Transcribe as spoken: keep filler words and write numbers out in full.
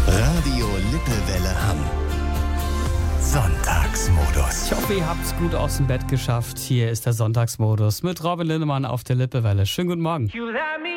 Radio Lippewelle Hamm. Sonntagsmodus. Ich hoffe, ihr habt es gut aus dem Bett geschafft. Hier ist der Sonntagsmodus mit Robin Lindemann auf der Lippewelle. Schönen guten Morgen.